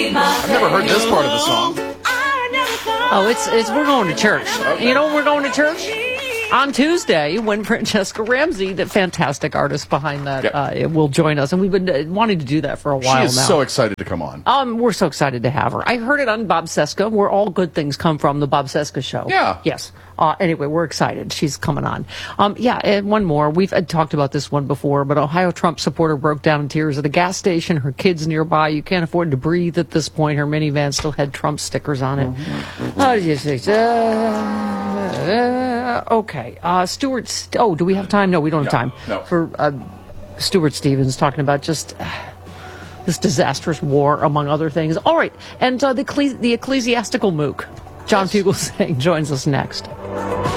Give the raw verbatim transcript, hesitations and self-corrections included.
I've never heard this part of the song. Oh, it's it's we're going to church. Okay. You know, we're going to church on Tuesday when Francesca Ramsey, the fantastic artist behind that, yep. uh, will join us, and we've been uh, wanting to do that for a while now. She is now. so excited to come on. Um, we're so excited to have her. I heard it on Bob Cesca, where all good things come from, the Bob Cesca show. Yeah. Yes. Uh, anyway, we're excited. She's coming on. Um, yeah, and one more. We've uh, talked about this one before, but Ohio Trump supporter broke down in tears at a gas station. Her kids nearby. You can't afford to breathe at this point. Her minivan still had Trump stickers on it. Mm-hmm. Oh, just, uh, uh, okay. Uh, Stuart, St- oh, do we have time? No, we don't have time. No. no. For uh, Stuart Stevens talking about just... Uh, this disastrous war, among other things. All right, and uh, the, the ecclesiastical mook, John Fugelsang, joins us next.